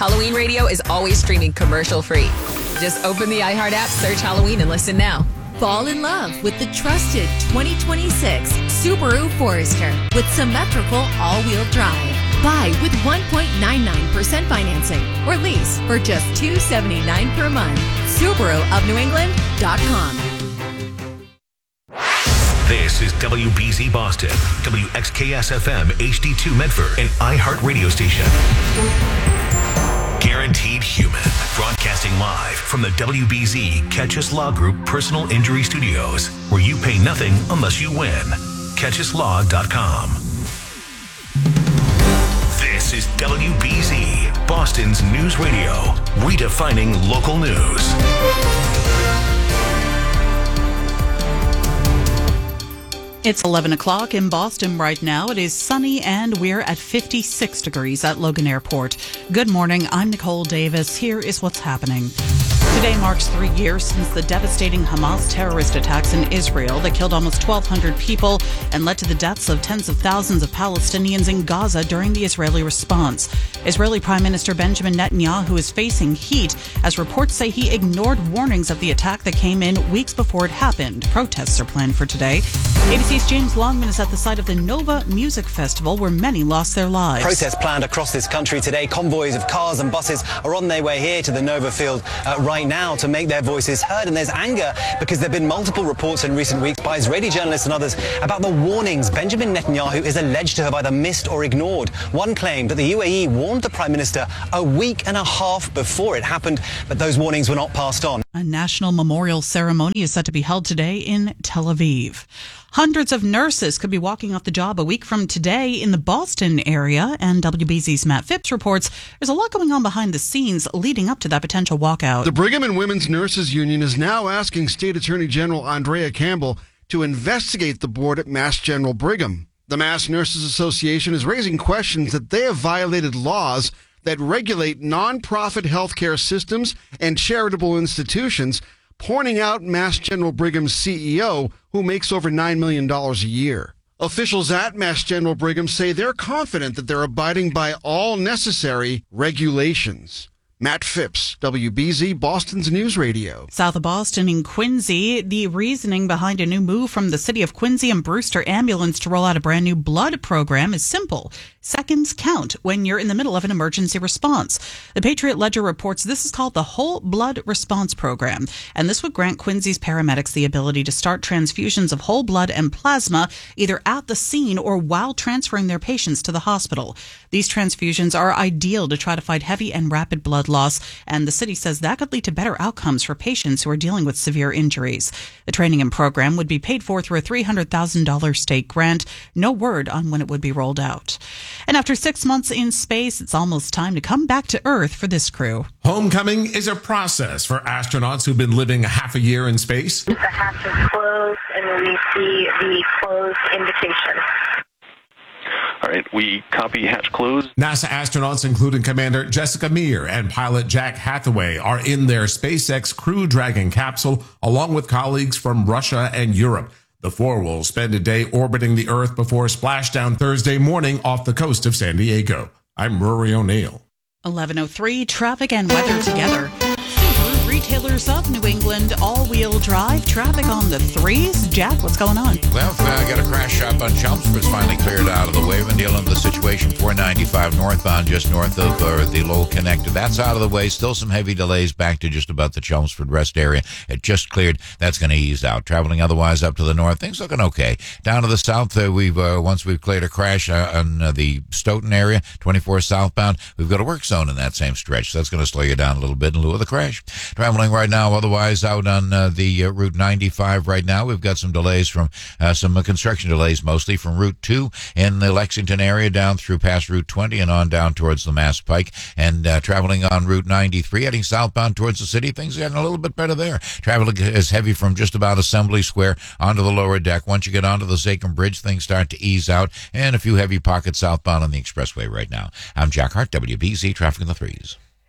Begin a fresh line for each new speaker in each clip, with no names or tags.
Halloween Radio is always streaming commercial-free. Just open the iHeart app, search Halloween, and listen now.
Fall in love with the trusted 2026 Subaru Forester with symmetrical all-wheel drive. Buy with 1.99% financing or lease for just $279 per month. SubaruofNewEngland.com.
This is WBZ Boston, WXKS-FM HD2 Medford, and iHeart Radio Station. Guaranteed Human, broadcasting live from the WBZ Catchus Law Group Personal Injury Studios, where you pay nothing unless you win. CatchusLaw.com. This is WBZ, Boston's news radio, redefining local news.
It's 11 o'clock in Boston right now. It is sunny and we're at 56 degrees at Logan Airport. Good morning. I'm Nicole Davis. Here is what's happening. Today marks 3 years since the devastating Hamas terrorist attacks in Israel that killed almost 1,200 people and led to the deaths of tens of thousands of Palestinians in Gaza during the Israeli response. Israeli Prime Minister Benjamin Netanyahu is facing heat as reports say he ignored warnings of the attack that came in weeks before it happened. Protests are planned for today. ABC's James Longman is at the site of the Nova Music Festival where many lost their lives.
Protests planned across this country today. Convoys of cars and buses are on their way here to the Nova Field right now to make their voices heard. And there's anger because there have been multiple reports in recent weeks by Israeli journalists and others about the warnings Benjamin Netanyahu is alleged to have either missed or ignored. One claimed that the UAE warned the Prime Minister a week and a half before it happened, but those warnings were not passed on.
A national memorial ceremony is set to be held today in Tel Aviv. Hundreds of nurses could be walking off the job a week from today in the Boston area, and WBZ's Matt Phipps reports there's a lot going on behind the scenes leading up to that potential walkout.
The Brigham and Women's Nurses Union is now asking State Attorney General Andrea Campbell to investigate the board at Mass General Brigham. The Mass Nurses Association is raising questions that they have violated laws that regulate nonprofit healthcare systems and charitable institutions, pointing out Mass General Brigham's CEO, who makes over $9 million a year. Officials at Mass General Brigham say they're confident that they're abiding by all necessary regulations. Matt Phipps, WBZ, Boston's News Radio.
South of Boston in Quincy, the reasoning behind a new move from the city of Quincy and Brewster Ambulance to roll out a brand new blood program is simple. Seconds count when you're in the middle of an emergency response. The Patriot Ledger reports this is called the Whole Blood Response Program, and this would grant Quincy's paramedics the ability to start transfusions of whole blood and plasma either at the scene or while transferring their patients to the hospital. These transfusions are ideal to try to fight heavy and rapid blood loss, and the city says that could lead to better outcomes for patients who are dealing with severe injuries. The training and program would be paid for through a $300,000 state grant. No word on when it would be rolled out. And after 6 months in space, it's almost time to come back to Earth for this crew.
Homecoming is a process for astronauts who've been living half a year in space.
The hatch is closed, and we see the closed indication.
All right, we copy hatch closed.
NASA astronauts, including Commander Jessica Meir and pilot Jack Hathaway, are in their SpaceX Crew Dragon capsule, along with colleagues from Russia and Europe. The four will spend a day orbiting the Earth before splashdown Thursday morning off the coast of San Diego. I'm Rory O'Neill.
11:03, traffic and weather together. Subaru Retailers of New England, all-wheel drive, traffic on the threes. Jack, what's going on?
Well, I got a crash shop on Chelmsford's finally cleared out of the way. We've been dealing with the situation 495 northbound, just north of the Lowell Connector. That's out of the way. Still some heavy delays back to just about the Chelmsford rest area. It just cleared. That's going to ease out. Traveling otherwise up to the north, things looking okay. Down to the south, once we've cleared a crash on the Stoughton area, 24 southbound, we've got a work zone in that same stretch. So that's going to slow you down a little bit in lieu of the crash. Traveling right now, otherwise out on the Route 95 right now, we've got some delays from some construction delays, mostly from Route 2 in the Lexington area down through past Route 20 and on down towards the Mass Pike. And traveling on Route 93, heading southbound towards the city, things are getting a little bit better there. Traveling is heavy from just about Assembly Square onto the lower deck. Once you get onto the Zachem Bridge, things start to ease out, and a few heavy pockets southbound on the expressway right now. I'm Jack Hart, WBZ Traffic in the Threes.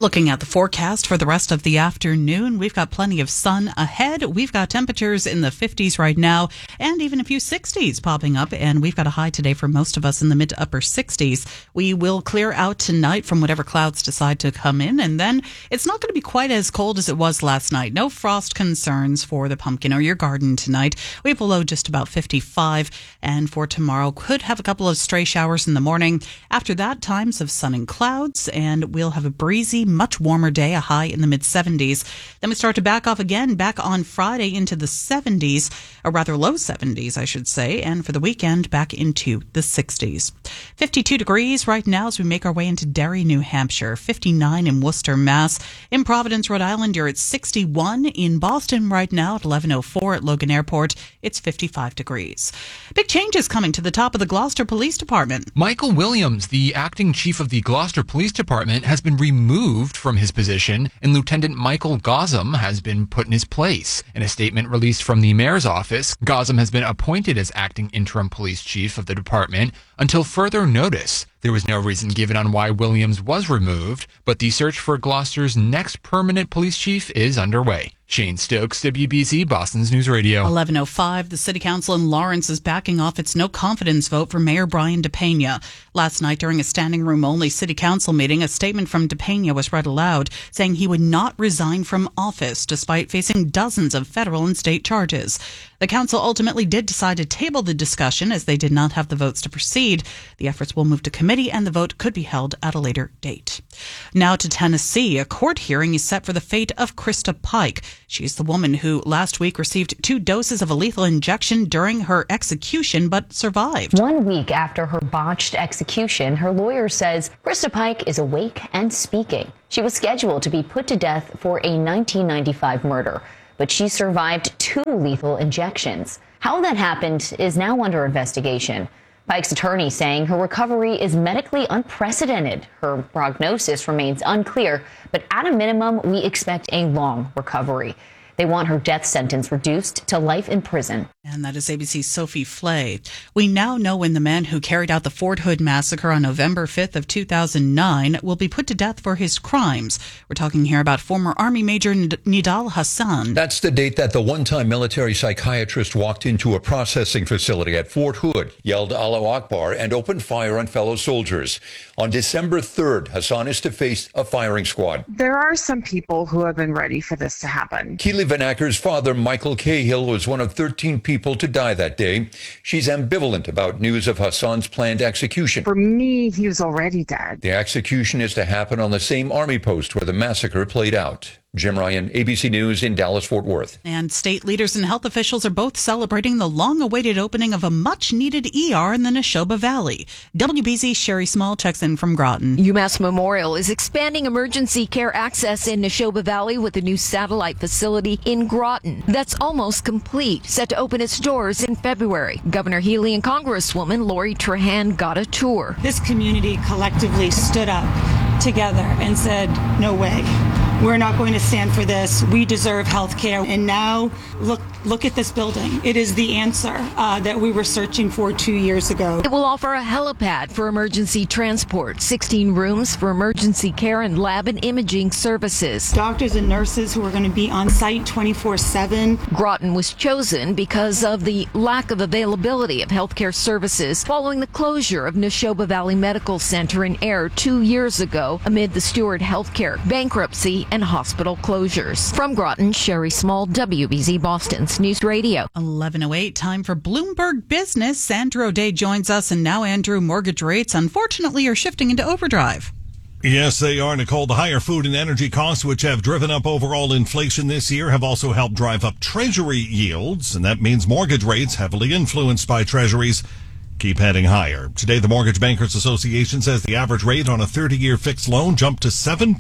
Looking at the forecast for the rest of the afternoon, we've got plenty of sun ahead. We've got temperatures in the 50s right now and even a few 60s popping up. And we've got a high today for most of us in the mid to upper 60s. We will clear out tonight from whatever clouds decide to come in. And then it's not going to be quite as cold as it was last night. No frost concerns for the pumpkin or your garden tonight. We have a low just about 55. And for tomorrow, could have a couple of stray showers in the morning. After that, times of sun and clouds. And we'll have a breezy, much warmer day, a high in the mid 70s. Then we start to back off again, back on Friday into the 70s, or rather low 70s, I should say. And for the weekend, back into the 60s. 52 degrees right now as we make our way into Derry, New Hampshire. 59 in Worcester, Mass. In Providence, Rhode Island, you're at 61. In Boston right now at 11:04 at Logan Airport, it's 55 degrees. Big changes coming to the top of the Gloucester Police Department.
Michael Williams, the acting chief of the Gloucester Police Department, has been removed from his position, and Lieutenant Michael Gautam has been put in his place. In a statement released from the mayor's office, Gautam has been appointed as acting interim police chief of the department until further notice. There was no reason given on why Williams was removed, but the search for Gloucester's next permanent police chief is underway. Shane Stokes, WBZ, Boston's News Radio.
11:05, the City Council in Lawrence is backing off its no confidence vote for Mayor Brian DePena. Last night, during a standing room only City Council meeting, a statement from DePena was read aloud, saying he would not resign from office despite facing dozens of federal and state charges. The council ultimately did decide to table the discussion as they did not have the votes to proceed. The efforts will move to committee and the vote could be held at a later date. Now to Tennessee, a court hearing is set for the fate of Krista Pike. She's the woman who last week received 2 doses of a lethal injection during her execution but survived.
1 week after her botched execution, her lawyer says Krista Pike is awake and speaking. She was scheduled to be put to death for a 1995 murder, but she survived 2 lethal injections. How that happened is now under investigation. Pike's attorney saying her recovery is medically unprecedented. Her prognosis remains unclear, but at a minimum, we expect a long recovery. They want her death sentence reduced to life in prison.
And that is ABC's Sophie Flay. We now know when the man who carried out the Fort Hood massacre on November 5th of 2009 will be put to death for his crimes. We're talking here about former Army Major Nidal Hasan.
That's the date that the one-time military psychiatrist walked into a processing facility at Fort Hood, yelled Allahu Akbar, and opened fire on fellow soldiers. On December 3rd, Hasan is to face a firing squad.
There are some people who have been ready for this to happen.
Keely Van Acker's father, Michael Cahill, was one of 13 people to die that day. She's ambivalent about news of Hasan's planned execution.
For me, he was already dead.
The execution is to happen on the same army post where the massacre played out. Jim Ryan, ABC News in Dallas-Fort Worth.
And state leaders and health officials are both celebrating the long-awaited opening of a much-needed ER in the Neshoba Valley. WBZ's Sherry Small checks in from Groton.
UMass Memorial is expanding emergency care access in Neshoba Valley with a new satellite facility in Groton that's almost complete, set to open its doors in February. Governor Healy and Congresswoman Lori Trahan got a tour.
This community collectively stood up together and said, no way. We're not going to stand for this. We deserve health care. And now look at this building. It is the answer that we were searching for 2 years ago.
It will offer a helipad for emergency transport, 16 rooms for emergency care and lab and imaging services.
Doctors and nurses who are going to be on site 24/7.
Groton was chosen because of the lack of availability of healthcare services following the closure of Neshoba Valley Medical Center in Air 2 years ago amid the Steward Healthcare bankruptcy and hospital closures. From Groton, Sherry Small, WBZ Boston's News Radio.
11:08, time for Bloomberg Business. Andrew O'Day joins us, and now, Andrew, mortgage rates, unfortunately, are shifting into overdrive.
Yes, they are, Nicole. The higher food and energy costs, which have driven up overall inflation this year, have also helped drive up Treasury yields, and that means mortgage rates, heavily influenced by Treasuries, keep heading higher. Today, the Mortgage Bankers Association says the average rate on a 30-year fixed loan jumped to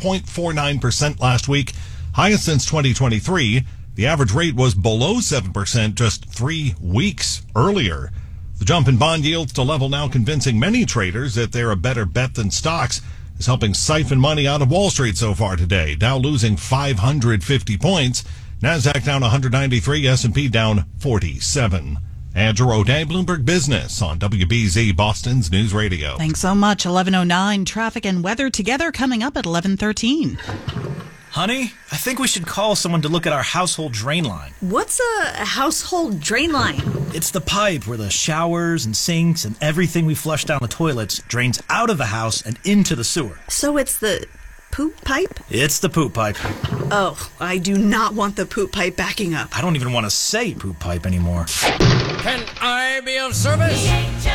7.49% last week, highest since 2023. The average rate was below 7% just 3 weeks earlier. The jump in bond yields to level now convincing many traders that they're a better bet than stocks is helping siphon money out of Wall Street so far today. Dow losing 550 points, NASDAQ down 193, S&P down 47. Andrew O'Day, Bloomberg Business on WBZ Boston's News Radio.
Thanks so much. 11:09 traffic and weather together coming up at 11:13.
Honey, I think we should call someone to look at our household drain line.
What's a household drain line?
It's the pipe where the showers and sinks and everything we flush down the toilets drains out of the house and into the sewer.
So it's the poop pipe?
It's the poop pipe.
Oh, I do not want the poop pipe backing up.
I don't even want to say poop pipe anymore.
Can I be of service?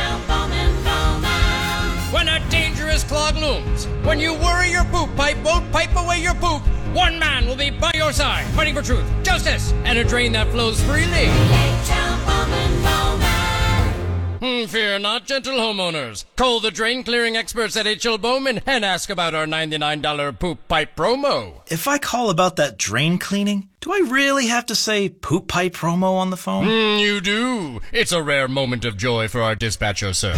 When a dangerous clog looms, when you worry your poop pipe won't pipe away your poop, one man will be by your side, fighting for truth, justice, and a drain that flows freely. Fear not, gentle homeowners. Call the drain clearing experts at H.L. Bowman and ask about our $99 poop pipe promo.
If I call about that drain cleaning, do I really have to say poop pipe promo on the phone?
You do. It's a rare moment of joy for our dispatcher, sir.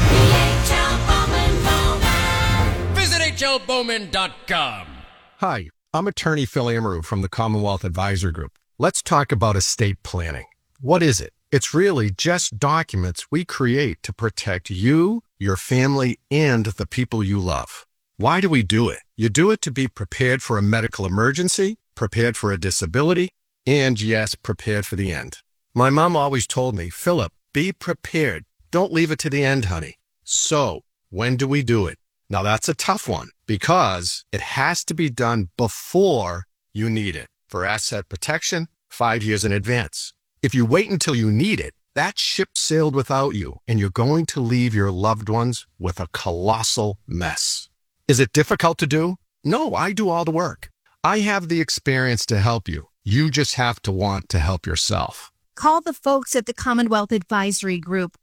Visit hlbowman.com.
Hi, I'm attorney Phil Amaru from the Commonwealth Advisor Group. Let's talk about estate planning. What is it? It's really just documents we create to protect you, your family, and the people you love. Why do we do it? You do it to be prepared for a medical emergency, prepared for a disability, and yes, prepared for the end. My mom always told me, Philip, be prepared. Don't leave it to the end, honey. So, when do we do it? Now that's a tough one because it has to be done before you need it. For asset protection, 5 years in advance. If you wait until you need it, that ship sailed without you, and you're going to leave your loved ones with a colossal mess. Is it difficult to do? No, I do all the work. I have the experience to help you. You just have to want to help yourself.
Call the folks at the Commonwealth Advisory Group,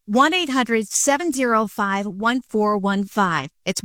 1-800-705-1415. It's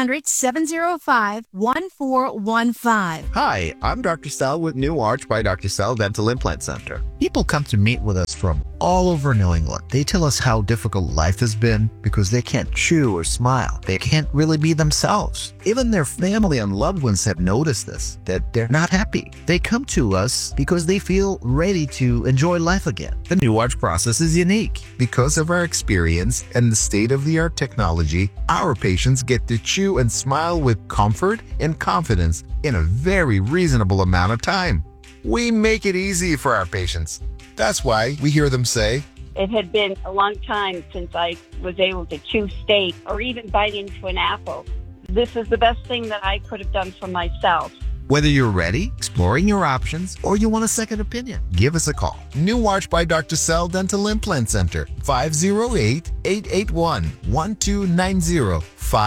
1-800-705-1415.
Hi, I'm Dr. Sell with New Arch by Dr. Sell Dental Implant Center. People come to meet with us from all over New England. They tell us how difficult life has been because they can't chew or smile. They can't really be themselves. Even their family and loved ones have noticed this, that they're not happy. They come to us because they feel ready to enjoy life again. The New Arch process is unique. Because of our experience and the state-of-the-art technology, our patients get to chew and smile with comfort and confidence in a very reasonable amount of time. We make it easy for our patients. That's why we hear them say,
it had been a long time since I was able to chew steak or even bite into an apple. This is the best thing that I could have done for myself.
Whether you're ready, exploring your options, or you want a second opinion, give us a call. New Arch by Dr. Sell Dental Implant Center, 508-881-1290,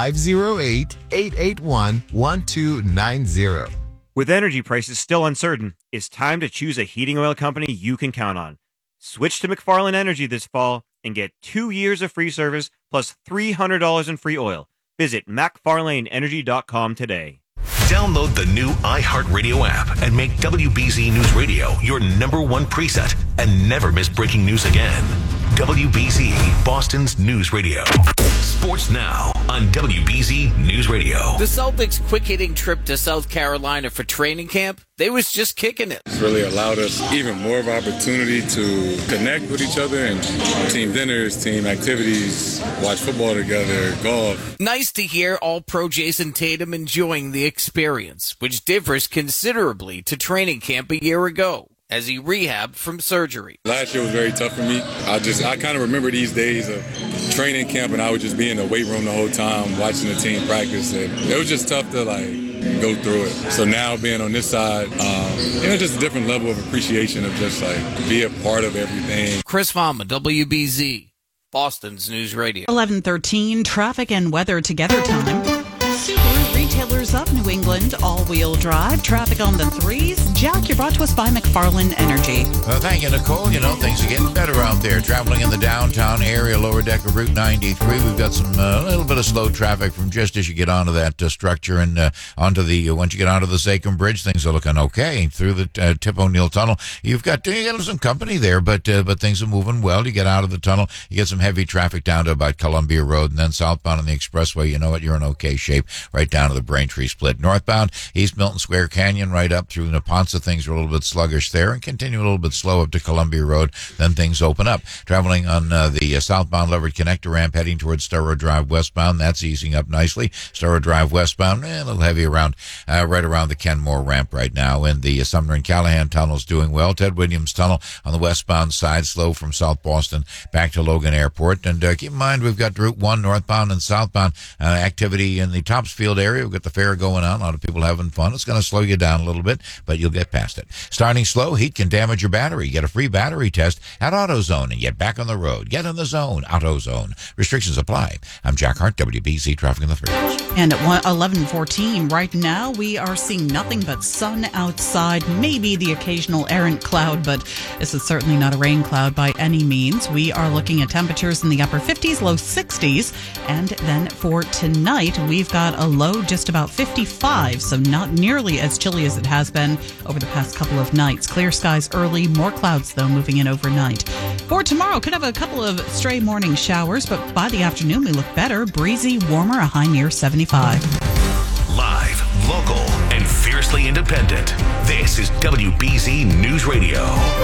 508-881-1290.
With energy prices still uncertain, it's time to choose a heating oil company you can count on. Switch to McFarland Energy this fall and get 2 years of free service plus $300 in free oil. Visit McFarlaneEnergy.com today.
Download the new iHeartRadio app and make WBZ News Radio your #1 preset and never miss breaking news again. WBZ, Boston's News Radio. Sports now on WBZ News Radio.
The Celtics' quick-hitting trip to South Carolina for training camp, they was just kicking it.
It's really allowed us even more of an opportunity to connect with each other and team dinners, team activities, watch football together, golf.
Nice to hear All-Pro Jason Tatum enjoying the experience, which differs considerably to training camp a year ago, as he rehabbed from surgery.
Last year was very tough for me. I kind of remember these days of training camp, and I would just be in the weight room the whole time watching the team practice. And it was just tough to go through it. So now being on this side, just a different level of appreciation of just be a part of everything.
Chris Fama, WBZ, Boston's News Radio.
11:13 traffic and weather together time. Subaru retailers of New England, all-wheel drive, traffic on the 3s. Jack, you're brought to us by McFarland Energy.
Thank you, Nicole. Things are getting better out there. Traveling in the downtown area, lower deck of Route 93, we've got some little bit of slow traffic from just as you get onto that structure and onto the once you get onto the Sachem Bridge, things are looking okay. Through the Tip O'Neill Tunnel, you got some company there, but things are moving well. You get out of the tunnel, you get some heavy traffic down to about Columbia Road, and then southbound on the expressway. You know what? You're in okay shape right down to the Braintree tree split. Northbound, East Milton Square Canyon right up through Neponset. Things are a little bit sluggish there and continue a little bit slow up to Columbia Road. Then things open up. Traveling on the southbound Leverett Connector ramp heading towards Star Road Drive westbound. That's easing up nicely. Star Road Drive westbound, a little heavy around right around the Kenmore ramp right now. And the Sumner and Callahan tunnel's doing well. Ted Williams Tunnel on the westbound side, slow from South Boston back to Logan Airport. And keep in mind, we've got Route 1 northbound and southbound activity in the Topsfield area. We've got the fair going on. A lot of people having fun. It's going to slow you down a little bit, but you'll get past it. Starting slow, heat can damage your battery. Get a free battery test at AutoZone and get back on the road. Get in the zone. AutoZone. Restrictions apply. I'm Jack Hart, WBZ Traffic in the Freeways.
And at 11:14 right now, we are seeing nothing but sun outside, maybe the occasional errant cloud, but this is certainly not a rain cloud by any means. We are looking at temperatures in the upper 50s, low 60s, and then for tonight, we've got a low just about 55, so not nearly as chilly as it has been over the past couple of nights. Clear skies early, more clouds, though, moving in overnight. For tomorrow, could have a couple of stray morning showers, but by the afternoon, we look better. Breezy, warmer, a high near 75.
Live, local, and fiercely independent. This is WBZ News Radio.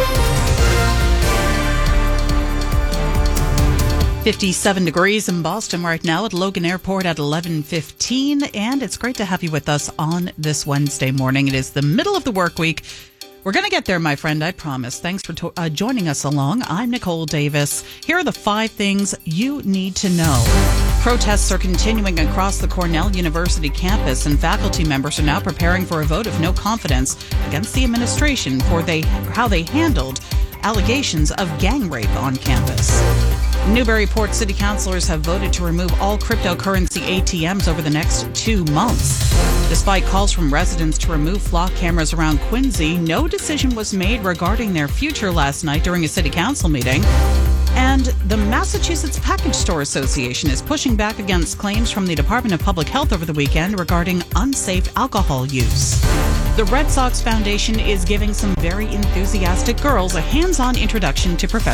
57 degrees in Boston right now at Logan Airport at 11:15, and it's great to have you with us on this Wednesday morning. It is the middle of the work week. We're going to get there, my friend, I promise. Thanks for joining us along. I'm Nicole Davis. Here are the 5 things you need to know. Protests are continuing across the Cornell University campus, and faculty members are now preparing for a vote of no confidence against the administration for how they handled allegations of gang rape on campus. Newburyport city councilors have voted to remove all cryptocurrency ATMs over the next 2 months. Despite calls from residents to remove flock cameras around Quincy, no decision was made regarding their future last night during a city council meeting. And the Massachusetts Package Store Association is pushing back against claims from the Department of Public Health over the weekend regarding unsafe alcohol use. The Red Sox Foundation is giving some very enthusiastic girls a hands-on introduction to professional